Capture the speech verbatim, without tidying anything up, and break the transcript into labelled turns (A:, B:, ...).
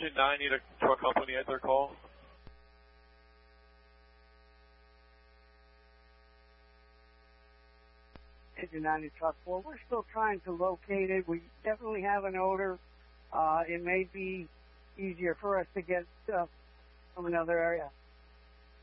A: Agent nine need a truck company at their call.
B: Agent nine truck four. We're still trying to locate it. We definitely have an odor. Uh, it may be easier for us to get uh, from another area.